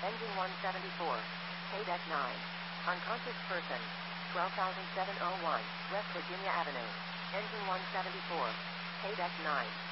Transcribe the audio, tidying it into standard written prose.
Engine 174. K-9. Unconscious person. 12,701 West Virginia Avenue. Engine 174. K-9.